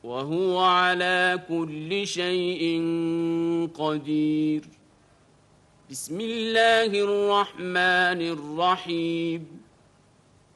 وهو على كل شيء قدير. بسم الله الرحمن الرحيم.